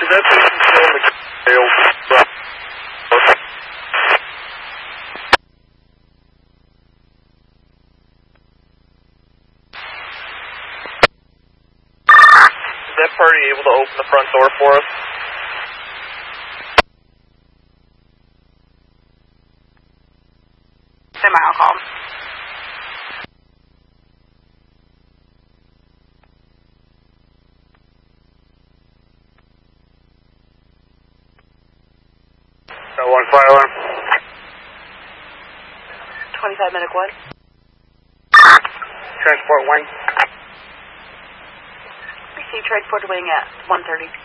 that patient still in the jail? Is that party able to open the front door for us? I'll call. Got one fire alarm. 25 Medic 1. Transport 1. Receive transport wing at 1:30.